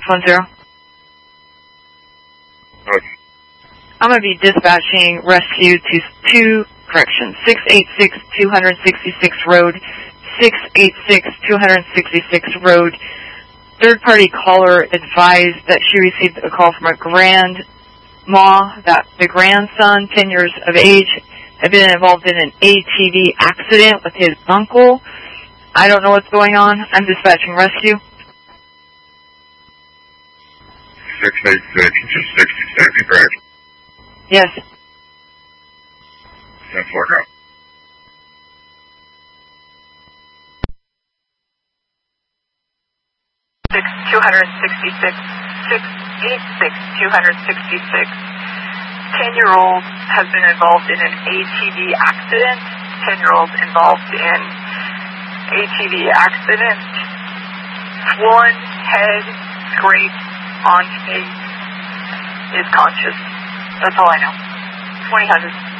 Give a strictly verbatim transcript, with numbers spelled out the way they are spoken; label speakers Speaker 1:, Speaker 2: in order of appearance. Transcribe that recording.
Speaker 1: one zero.
Speaker 2: Okay.
Speaker 1: I'm going to be dispatching rescue to two, correction, six eight six, two sixty-six Road, six eight six, two sixty-six Road. Third-party caller advised that she received a call from a grandma that the grandson, ten years of age, had been involved in an A T V accident with his uncle. I don't know what's going on. I'm dispatching rescue.
Speaker 2: six eight six, two sixty-six, correct?
Speaker 1: Yes.
Speaker 2: ten four, go.
Speaker 3: six two sixty-six, six eight six, two sixty-six. ten-year-old has been involved in an A T V accident. ten-year-old involved in A T V accident. Swollen head, scrape on face, is conscious. That's all I know. twenty hundred.